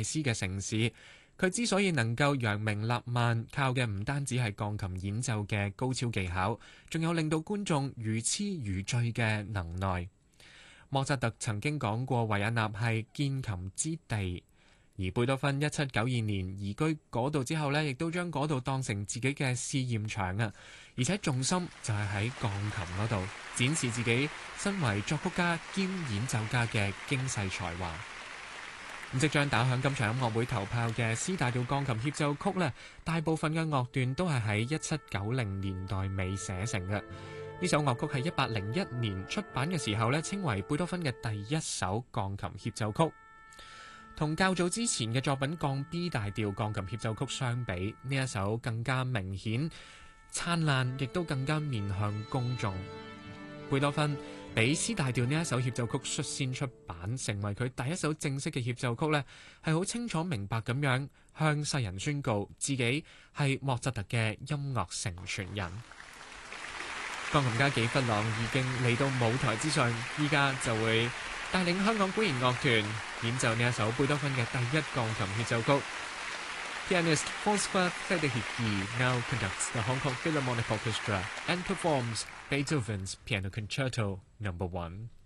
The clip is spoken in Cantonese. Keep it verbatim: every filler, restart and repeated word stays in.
斯嘅城市。佢之所以能夠揚名立萬，靠嘅唔單止係鋼琴演奏嘅高超技巧，仲有令到觀眾如痴如醉嘅能耐。莫扎特曾經講過維也納係鍵琴之地，而貝多芬一七九二年移居嗰度之後呢，亦都將嗰度當成自己嘅試驗場啊！而且重心就係喺鋼琴嗰度展示自己身為作曲家兼演奏家嘅驚世才華。咁即將打響今場音樂會頭炮嘅 C 大調鋼琴協奏曲呢，大部分嘅樂段都係喺一七九零年代尾寫成嘅。呢首樂曲係一八零一年出版嘅時候呢，稱為貝多芬嘅第一首鋼琴協奏曲。同較早之前嘅作品降 B 大調鋼琴協奏曲相比，呢一首更加明顯、燦爛，亦都更加面向公眾。貝多芬俾 C 大調呢一首協奏曲率先出版，成為佢第一首正式嘅協奏曲呢，係好清楚明白咁樣向世人宣告自己係莫扎特嘅音樂承傳人。鋼琴家紀弗朗已經嚟到舞台之上，依家就會帶領香港管弦樂團演奏呢一首貝多芬嘅第一鋼琴協奏曲。Pianist François Federici now conducts the Hong Kong Philharmonic Orchestra and performs Beethoven's Piano Concerto Number One.